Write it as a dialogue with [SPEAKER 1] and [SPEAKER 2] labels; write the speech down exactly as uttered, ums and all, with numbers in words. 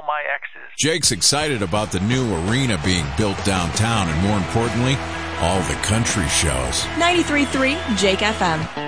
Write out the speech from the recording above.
[SPEAKER 1] my exes.
[SPEAKER 2] Jake's excited about the new arena being built downtown and, more importantly, all the country shows.
[SPEAKER 3] ninety-three point three Jake F M.